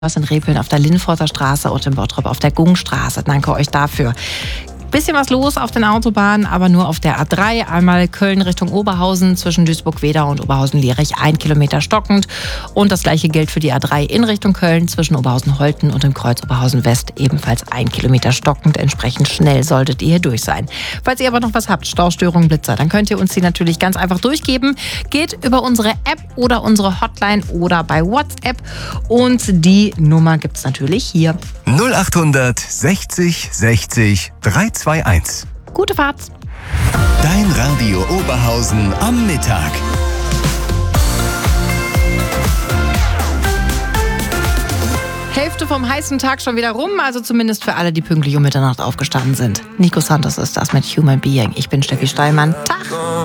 in Repeln auf der Linforter Straße und in Bottrop auf der Gungstraße. Danke euch dafür. Bisschen was los auf den Autobahnen, aber nur auf der A3. Einmal Köln Richtung Oberhausen zwischen Duisburg-Wedau und Oberhausen-Lierich 1 Kilometer stockend. Und das gleiche gilt für die A3 in Richtung Köln zwischen Oberhausen-Holten und dem Kreuz Oberhausen-West ebenfalls 1 Kilometer stockend. Entsprechend schnell solltet ihr hier durch sein. Falls ihr aber noch was habt, Staustörungen, Blitzer, dann könnt ihr uns die natürlich ganz einfach durchgeben. Geht über unsere App oder unsere Hotline oder bei WhatsApp. Und die Nummer gibt es natürlich hier. 0800 60 60 321. Gute Fahrt! Dein Radio Oberhausen am Mittag. Hälfte vom heißen Tag schon wieder rum, also zumindest für alle, die pünktlich um Mitternacht aufgestanden sind. Nico Santos ist das mit Human Being. Ich bin Steffi Steilmann. Tag!